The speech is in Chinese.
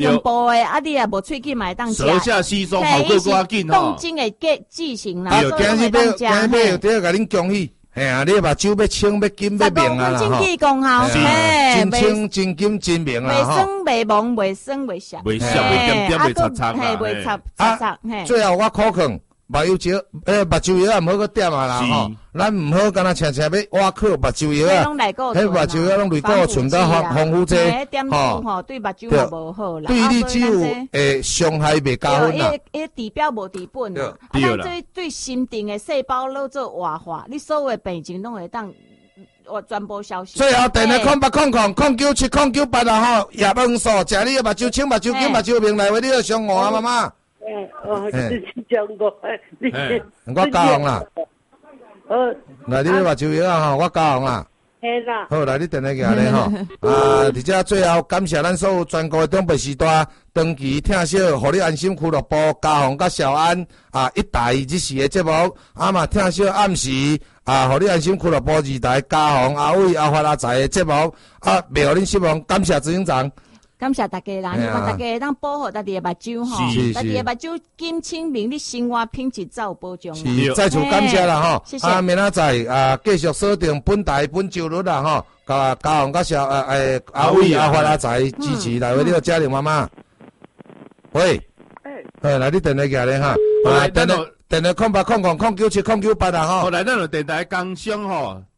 中部的，啊，你也无喙齿买当食。 舌下吸收好过赶紧哦。 动静的记性啦， 对，今日要甲恁恭喜，嘿啊，你目睭要清要金要明啊啦吼。 真气功效， 真清真金真明啦吼。 袂酸袂懵袂酸袂涩， 袂涩袂点点袂擦擦嘿，袂擦擦擦，嘿。 最后我考劝。目睭石，目睭药也毋好搁点啊啦吼，咱毋好干那常常要挖靠目睭药啊，迄目睭药拢类固醇甲防腐剂， 吼，对目睭也无好啦。 对你只有伤害袂加分啦。 伊治标无治本啦，啊，咱对心脏的细胞落做活化，你所有的病情拢会当全部消失。 最后电话0800097098啦吼，叶黄素，食你的目睭清目睭金目睭明来为你的上午啊妈妈。 是讲过， 我教红啦。来，你的目睭药啊吼，我教红啦。 嘿啦。 好，来你电话行咧吼。而且最后感谢咱所有全国的中北时代长期听小，互你安心俱乐部嘉宏甲小安一台日时的节目，嘛听小暗时互你安心俱乐部二台嘉宏阿伟阿发阿财的节目袂互恁失望，感谢执行长。 感谢大家啦，希望大家当保护家己的目睭吼，家己的目睭金清明，你生活品质才有保障。 是，再次感谢啦吼， 谢谢。 明仔载继续锁定本台本周日啦吼，嘉宏甲小阿伟阿发阿财支持来为你个家庭妈妈。喂，来你电话过来哈，电话0800097098啦吼。 后来咱就电台工商吼。